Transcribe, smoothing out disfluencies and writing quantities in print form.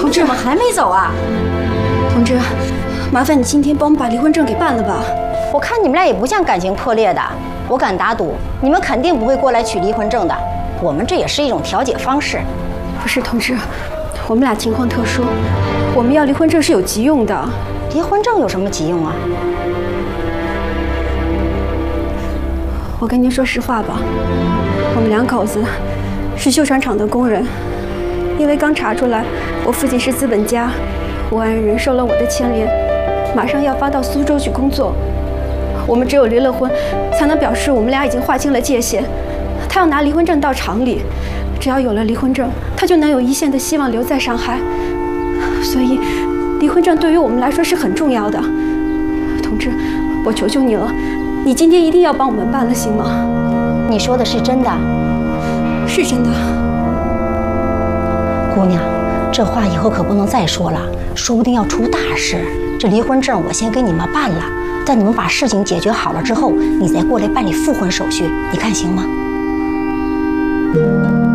同志，怎么还没走啊？ 同志，麻烦你今天帮我们把离婚证给办了吧。 我看你们俩也不像感情破裂的，我敢打赌，你们肯定不会过来取离婚证的。我们这也是一种调解方式。 不是，同志，我们俩情况特殊，我们要离婚证是有急用的。 离婚证有什么急用啊？ 我跟您说实话吧，我们两口子是修船厂的工人，因为刚查出来我父亲是资本家，我爱人受了我的牵连，马上要发到苏州去工作。我们只有离了婚，才能表示我们俩已经划清了界限。他要拿离婚证到厂里，只要有了离婚证，他就能有一线的希望留在上海。所以，离婚证对于我们来说是很重要的。同志，我求求你了，你今天一定要帮我们办了，行吗？ 你说的是真的？ 是真的。 姑娘，这话以后可不能再说了，说不定要出大事。这离婚证我先给你们办了，在你们把事情解决好了之后，你再过来办理复婚手续，你看行吗？